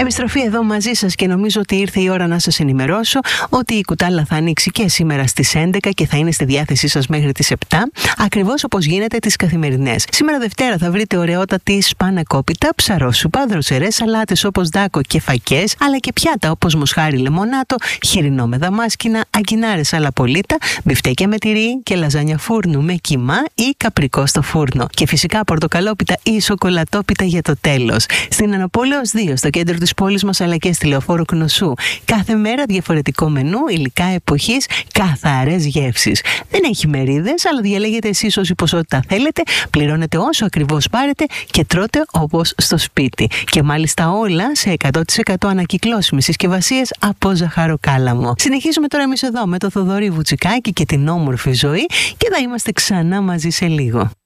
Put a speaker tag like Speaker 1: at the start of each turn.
Speaker 1: Επιστροφή εδώ μαζί σας και νομίζω ότι ήρθε η ώρα να σας ενημερώσω ότι η κουτάλα θα ανοίξει και σήμερα στις 11 και θα είναι στη διάθεσή σας μέχρι τις 7, ακριβώς όπως γίνεται τις καθημερινές. Σήμερα Δευτέρα θα βρείτε ωραιότατη σπανακόπιτα, ψαρόσουπα, δροσερές σαλάτες όπως δάκο και φακές, αλλά και πιάτα όπως μοσχάρι λεμονάτο, χοιρινό με δαμάσκηνα, αγκινάρες αλαπολίτα, μπιφτέκια με τυρί και λαζάνια φούρνου με κιμά ή καπρικό στο φούρνο. Και φυσικά πορτοκαλόπιτα ή σοκολατόπιτα για το τέλος. Στην Αναπόλεως 2, στο κέντρο της πόλης μας, αλλά και στη Λεωφόρο Κνωσού. Κάθε μέρα διαφορετικό μενού, υλικά εποχής, καθαρές γεύσεις. Δεν έχει μερίδες, αλλά διαλέγετε εσείς όση ποσότητα θέλετε, πληρώνετε όσο ακριβώς πάρετε και τρώτε όπως στο σπίτι. Και μάλιστα όλα σε 100% ανακυκλώσιμες συσκευασίες από ζαχαροκάλαμο. Συνεχίζουμε τώρα εμείς εδώ με το Θοδωρή Βουτσικάκη και την όμορφη ζωή και θα είμαστε ξανά μαζί σε λίγο.